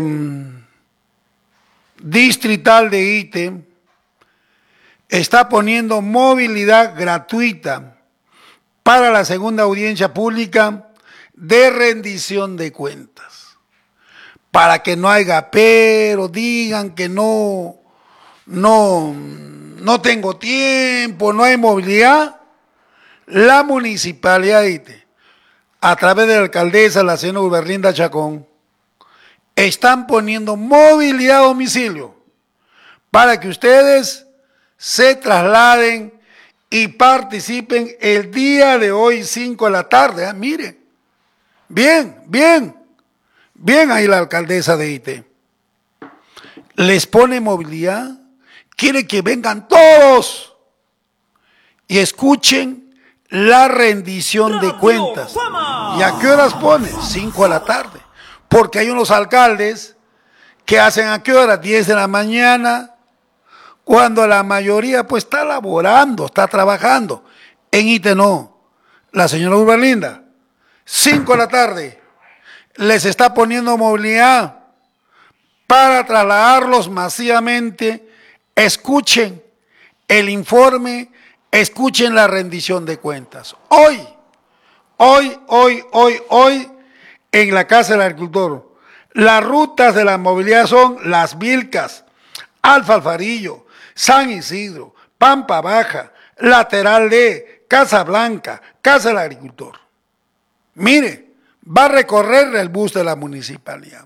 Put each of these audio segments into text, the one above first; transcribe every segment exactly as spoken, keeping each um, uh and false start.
distrital de Ite está poniendo movilidad gratuita para la segunda audiencia pública de rendición de cuentas, para que no haya pero, digan que no, no, no tengo tiempo, no hay movilidad. La Municipalidad de Ite, a través de la alcaldesa, la señora Urberlinda Chacón, están poniendo movilidad a domicilio para que ustedes se trasladen y participen el día de hoy, cinco de la tarde. ¿eh? Miren, bien, bien, bien ahí la alcaldesa de Ite. Les pone movilidad, quiere que vengan todos y escuchen la rendición de cuentas. ¿Y a qué horas pone? cinco de la tarde. Porque hay unos alcaldes que hacen a qué hora, diez de la mañana, cuando la mayoría pues está laborando, está trabajando. En Ite no. La señora Urberlinda, cinco de la tarde, les está poniendo movilidad para trasladarlos masivamente. Escuchen el informe, escuchen la rendición de cuentas. Hoy, hoy, hoy, hoy, hoy, en la Casa del Agricultor, las rutas de la movilidad son Las Vilcas, Alfalfarillo, San Isidro, Pampa Baja, Lateral D, Casa Blanca, Casa del Agricultor. Mire, va a recorrer el bus de la municipalidad.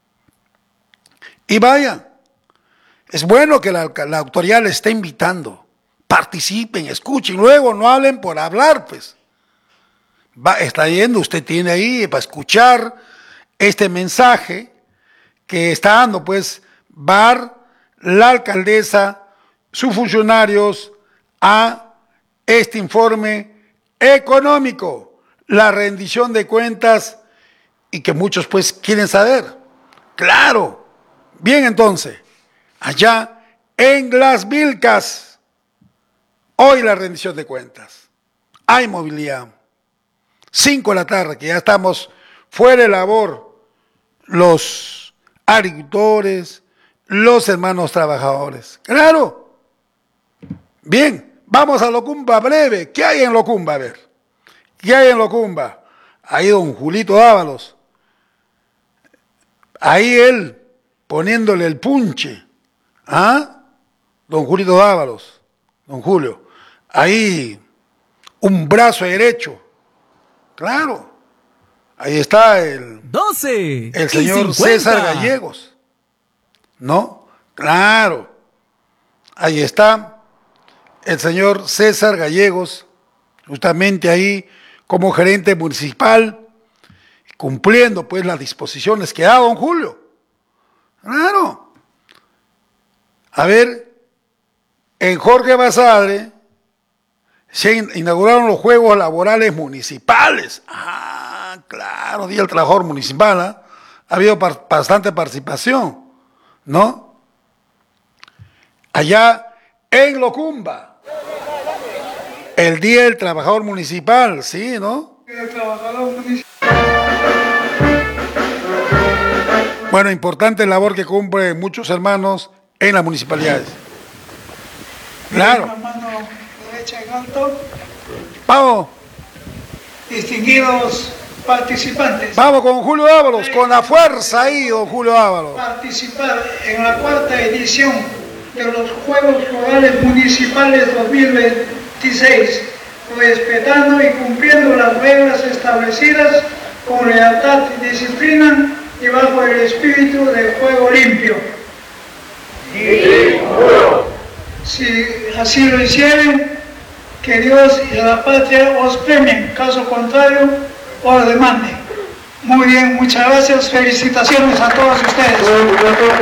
Y vaya, es bueno que la, la autoridad le esté invitando. Participen, escuchen, luego no hablen por hablar, pues. Va, está yendo, usted tiene ahí para escuchar este mensaje que está dando, pues, va la alcaldesa, sus funcionarios, a este informe económico, la rendición de cuentas, y que muchos, pues, quieren saber. Claro. Bien, entonces, allá en Las Vilcas, hoy la rendición de cuentas. Hay movilidad. cinco de la tarde, que ya estamos fuera de labor, los agricultores, los hermanos trabajadores. Claro. Bien, vamos a Locumba breve. ¿Qué hay en Locumba? A ver. ¿Qué hay en Locumba? Ahí don Julito Dávalos. Ahí él poniéndole el punche. ¿Ah? Don Julito Dávalos. Don Julio. Ahí un brazo derecho. Claro, ahí está el, doce el señor César Gallegos, ¿no? Claro, ahí está el señor César Gallegos, justamente ahí como gerente municipal, cumpliendo pues las disposiciones que da don Julio. Claro. A ver, en Jorge Basadre se inauguraron los Juegos Laborales Municipales. Ah, claro, Día del Trabajador Municipal. ¿eh? Ha habido par bastante participación, ¿no? Allá en Locumba, el Día del Trabajador Municipal, ¿sí, no? El trabajador municipal. Bueno, importante labor que cumplen muchos hermanos en las municipalidades. Claro. En alto. Vamos. Distinguidos participantes. Vamos con Julio Dávalos, con la fuerza ahí, don Julio Dávalos. Participar en la cuarta edición de los Juegos Florales Municipales dos mil veintiséis, respetando y cumpliendo las reglas establecidas con lealtad y disciplina y bajo el espíritu del juego limpio. Si así lo hicieren, que Dios y la patria os premien, caso contrario, os demande. Muy bien, muchas gracias, felicitaciones a todos ustedes.